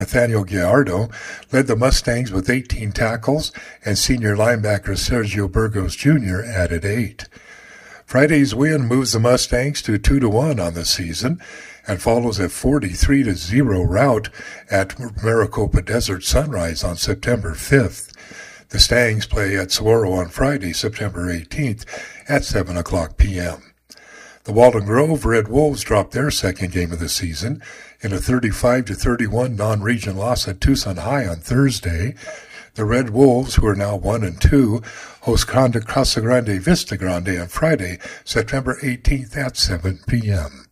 Nathaniel Gallardo led the Mustangs with 18 tackles, and senior linebacker Sergio Burgos Jr. added 8. Friday's win moves the Mustangs to 2-1 on the season and follows a 43-0 rout at Maricopa Desert Sunrise on September 5th. The Stangs play at Saguaro on Friday, September 18th at 7 o'clock p.m. The Walden Grove Red Wolves dropped their second game of the season in a 35-31 non-region loss at Tucson High on Thursday. The Red Wolves, who are now 1-2, host Casa Grande Vista Grande on Friday, September 18th at 7 p.m.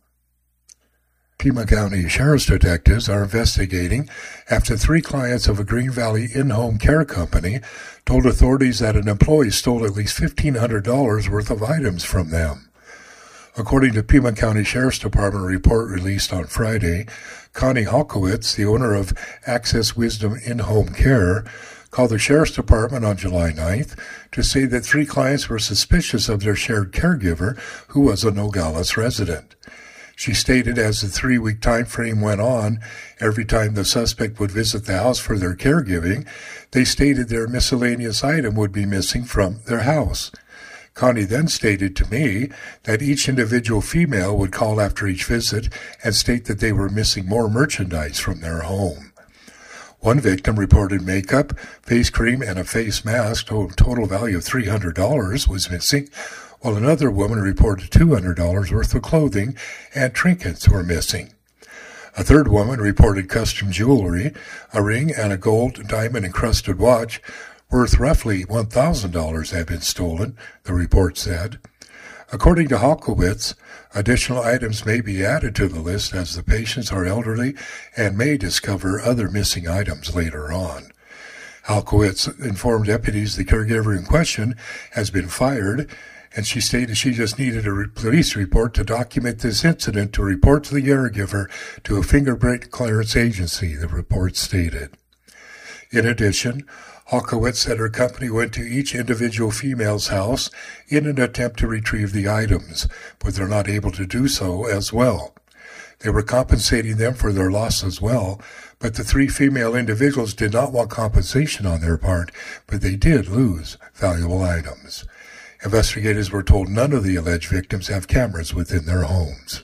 Pima County Sheriff's detectives are investigating after 3 clients of a Green Valley in-home care company told authorities that an employee stole at least $1,500 worth of items from them. According to Pima County Sheriff's Department report released on Friday, Connie Halkowitz, the owner of Access Wisdom In-Home Care, called the Sheriff's Department on July 9th to say that 3 clients were suspicious of their shared caregiver, who was a Nogales resident. She stated as the 3-week time frame went on, every time the suspect would visit the house for their caregiving, they stated their miscellaneous item would be missing from their house. Connie then stated to me that each individual female would call after each visit and state that they were missing more merchandise from their home. One victim reported makeup, face cream, and a face mask to a total value of $300 was missing, while another woman reported $200 worth of clothing and trinkets were missing. A third woman reported custom jewelry, a ring, and a gold diamond-encrusted watch worth roughly $1,000 had been stolen, the report said. According to Halkowitz, additional items may be added to the list as the patients are elderly and may discover other missing items later on. Halkowitz informed deputies the caregiver in question has been fired, and she stated she just needed a police report to document this incident to report to the caregiver to a fingerprint clearance agency, the report stated. In addition, Halkowitz said her company went to each individual female's house in an attempt to retrieve the items, but they're not able to do so as well. They were compensating them for their loss as well, but the 3 female individuals did not want compensation on their part, but they did lose valuable items. Investigators were told none of the alleged victims have cameras within their homes.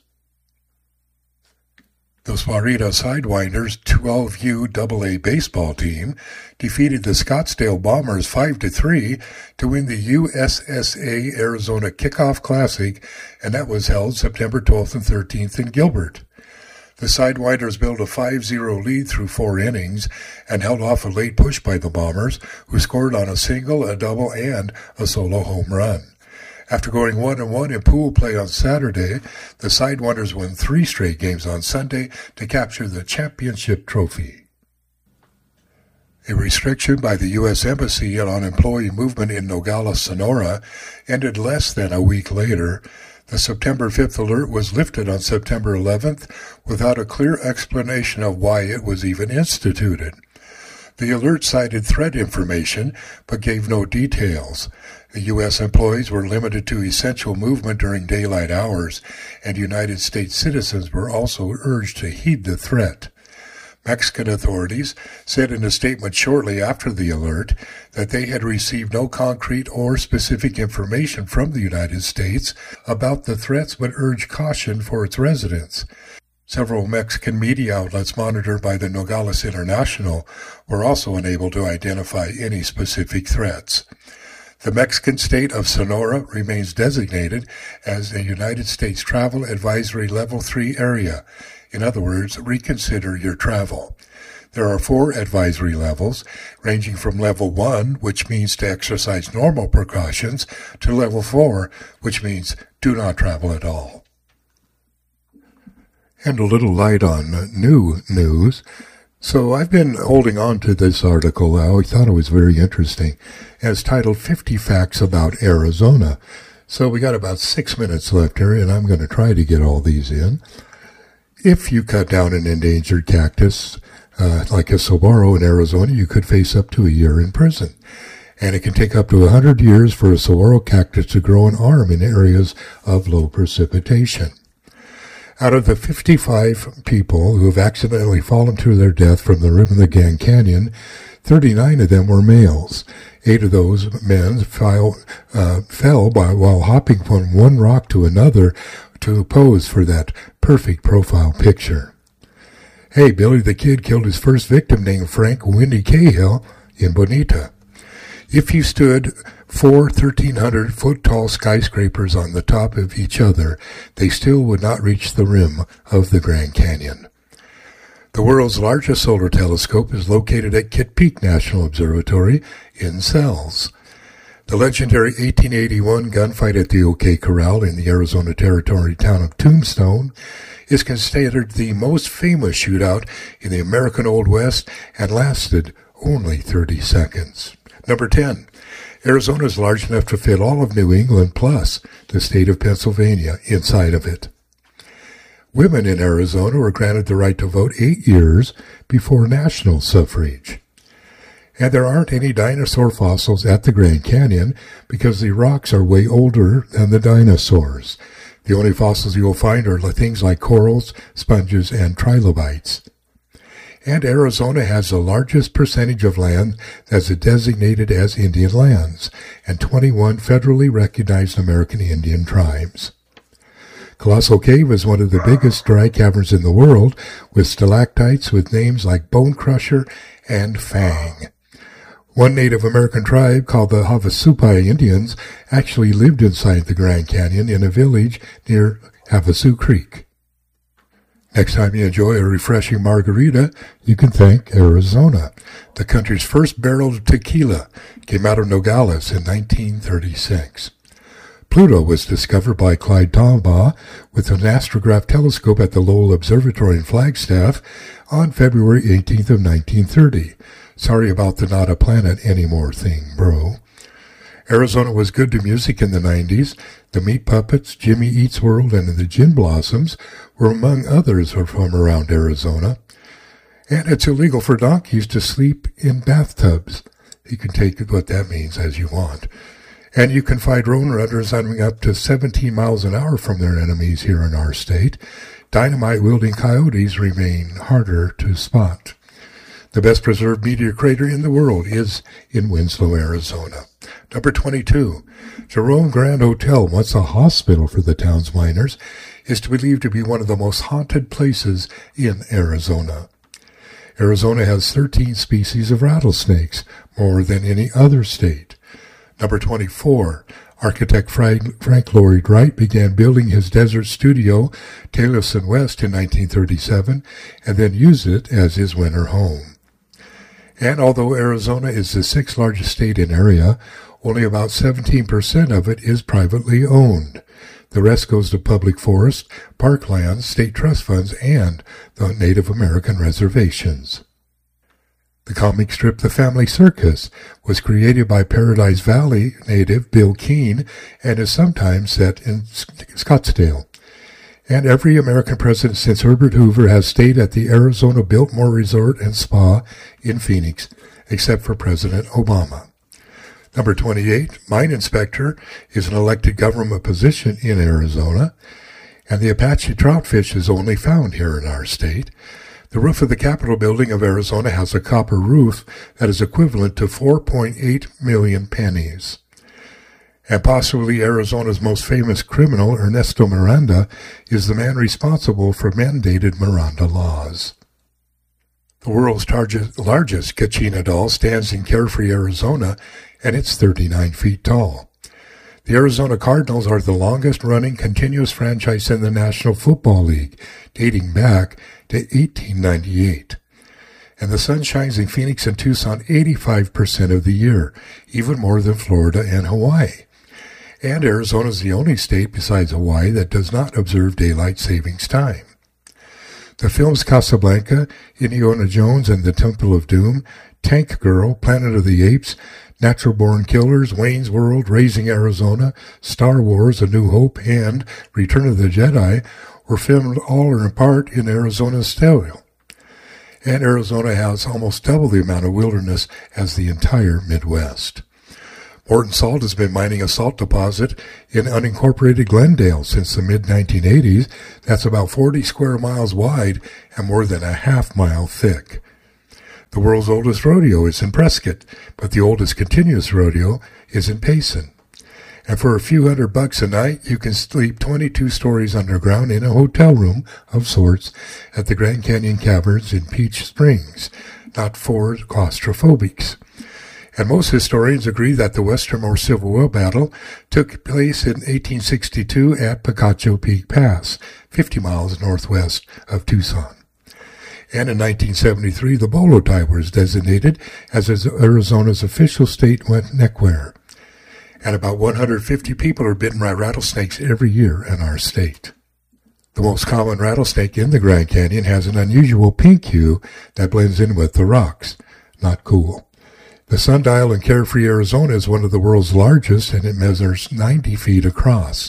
The Swarita Sidewinders 12U AA baseball team defeated the Scottsdale Bombers 5-3 to win the USSA Arizona Kickoff Classic, and that was held September 12th and 13th in Gilbert. The Sidewinders built a 5-0 lead through 4 innings and held off a late push by the Bombers, who scored on a single, a double, and a solo home run. After going 1-1 in pool play on Saturday, the Sidewinders won 3 straight games on Sunday to capture the championship trophy. A restriction by the U.S. Embassy on employee movement in Nogales, Sonora, ended less than a week later. The September 5th alert was lifted on September 11th without a clear explanation of why it was even instituted. The alert cited threat information, but gave no details. The U.S. employees were limited to essential movement during daylight hours, and United States citizens were also urged to heed the threat. Mexican authorities said in a statement shortly after the alert that they had received no concrete or specific information from the United States about the threats, but urged caution for its residents. Several Mexican media outlets monitored by the Nogales International were also unable to identify any specific threats. The Mexican state of Sonora remains designated as a United States Travel Advisory Level 3 area. In other words, reconsider your travel. There are 4 advisory levels, ranging from Level 1, which means to exercise normal precautions, to Level 4, which means do not travel at all. And a little light on new news. So I've been holding on to this article. I thought it was very interesting. It's titled 50 Facts About Arizona. So we got about 6 minutes left here, and I'm going to try to get all these in. If you cut down an endangered cactus, like a saguaro in Arizona, you could face up to a year in prison. And it can take up to 100 years for a saguaro cactus to grow an arm in areas of low precipitation. Out of the 55 people who have accidentally fallen to their death from the rim of the Grand Canyon, 39 of them were males. 8 of those men fell while hopping from one rock to another to pose for that perfect profile picture. Hey, Billy the Kid killed his first victim named Frank Windy Cahill in Bonita. If you stood 4 1,300-foot-tall skyscrapers on the top of each other, they still would not reach the rim of the Grand Canyon. The world's largest solar telescope is located at Kitt Peak National Observatory in Sells. The legendary 1881 gunfight at the OK Corral in the Arizona Territory town of Tombstone is considered the most famous shootout in the American Old West and lasted only 30 seconds. Number 10. Arizona is large enough to fit all of New England plus the state of Pennsylvania inside of it. Women in Arizona were granted the right to vote 8 years before national suffrage. And there aren't any dinosaur fossils at the Grand Canyon because the rocks are way older than the dinosaurs. The only fossils you will find are things like corals, sponges, and trilobites. And Arizona has the largest percentage of land that is designated as Indian lands, and 21 federally recognized American Indian tribes. Colossal Cave is one of the biggest dry caverns in the world, with stalactites with names like Bone Crusher and Fang. One Native American tribe called the Havasupai Indians actually lived inside the Grand Canyon in a village near Havasu Creek. Next time you enjoy a refreshing margarita, you can thank Arizona. The country's first barrel of tequila came out of Nogales in 1936. Pluto was discovered by Clyde Tombaugh with an astrograph telescope at the Lowell Observatory in Flagstaff on February 18th of 1930. Sorry about the not a planet anymore thing, bro. Arizona was good to music in the 90s. The Meat Puppets, Jimmy Eats World, and the Gin Blossoms were among others from around Arizona. And it's illegal for donkeys to sleep in bathtubs. You can take what that means as you want. And you can find road runners running up to 17 miles an hour from their enemies here in our state. Dynamite-wielding coyotes remain harder to spot. The best preserved meteor crater in the world is in Winslow, Arizona. Number 22. Jerome Grand Hotel, once a hospital for the town's miners, is believed to be one of the most haunted places in Arizona. Arizona has 13 species of rattlesnakes, more than any other state. Number 24. Architect Frank Lloyd Wright began building his desert studio, Taylorsville West, in 1937, and then used it as his winter home. And although Arizona is the 6th largest state in area, only about 17% of it is privately owned. The rest goes to public forest, parklands, state trust funds, and the Native American reservations. The comic strip The Family Circus was created by Paradise Valley native Bill Keane and is sometimes set in Scottsdale. And every American president since Herbert Hoover has stayed at the Arizona Biltmore Resort and Spa in Phoenix, except for President Obama. Number 28, Mine Inspector is an elected government position in Arizona, and the Apache troutfish is only found here in our state. The roof of the Capitol building of Arizona has a copper roof that is equivalent to 4.8 million pennies. And possibly Arizona's most famous criminal, Ernesto Miranda, is the man responsible for mandated Miranda laws. The world's largest Kachina doll stands in Carefree, Arizona, and it's 39 feet tall. The Arizona Cardinals are the longest-running continuous franchise in the National Football League, dating back to 1898. And the sun shines in Phoenix and Tucson 85% of the year, even more than Florida and Hawaii. And Arizona is the only state besides Hawaii that does not observe daylight savings time. The films Casablanca, Indiana Jones and the Temple of Doom, Tank Girl, Planet of the Apes, Natural Born Killers, Wayne's World, Raising Arizona, Star Wars, A New Hope, and Return of the Jedi were filmed all or in part in Arizona's style. And Arizona has almost double the amount of wilderness as the entire Midwest. Morton Salt has been mining a salt deposit in unincorporated Glendale since the mid-1980s. That's about 40 square miles wide and more than a half-mile thick. The world's oldest rodeo is in Prescott, but the oldest continuous rodeo is in Payson. And for a few $100 a night, you can sleep 22 stories underground in a hotel room of sorts at the Grand Canyon Caverns in Peach Springs, not for claustrophobics. And most historians agree that the westernmost Civil War battle took place in 1862 at Picacho Peak Pass, 50 miles northwest of Tucson. And in 1973, the bolo tie was designated as Arizona's official state neckwear. And about 150 people are bitten by rattlesnakes every year in our state. The most common rattlesnake in the Grand Canyon has an unusual pink hue that blends in with the rocks. Not cool. The sundial in Carefree, Arizona is one of the world's largest, and it measures 90 feet across.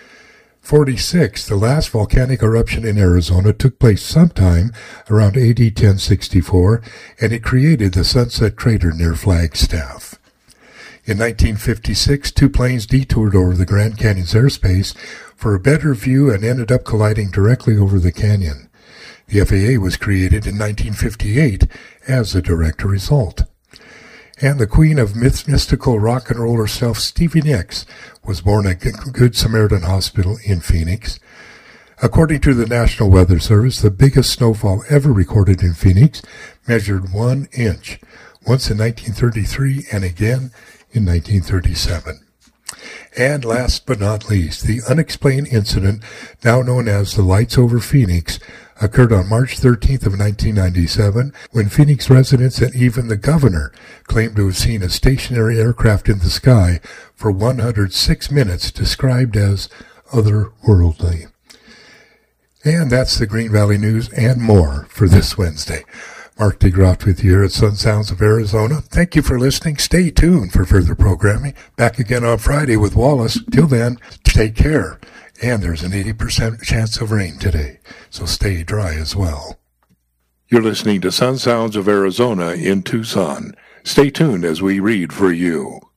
46, the last volcanic eruption in Arizona took place sometime around AD 1064, and it created the Sunset Crater near Flagstaff. In 1956, two planes detoured over the Grand Canyon's airspace for a better view and ended up colliding directly over the canyon. The FAA was created in 1958 as a direct result. And the queen of mystical rock and roll herself, Stevie Nicks, was born at Good Samaritan Hospital in Phoenix. According to the National Weather Service, the biggest snowfall ever recorded in Phoenix measured 1 inch, once in 1933 and again in 1937. And last but not least, the unexplained incident now known as the Lights Over Phoenix occurred on March 13th of 1997 when Phoenix residents and even the governor claimed to have seen a stationary aircraft in the sky for 106 minutes described as otherworldly. And that's the Green Valley News and more for this Wednesday. Mark DeGroff with you here at Sun Sounds of Arizona. Thank you for listening. Stay tuned for further programming. Back again on Friday with Wallace. Till then, take care. And there's an 80% chance of rain today, so stay dry as well. You're listening to Sun Sounds of Arizona in Tucson. Stay tuned as we read for you.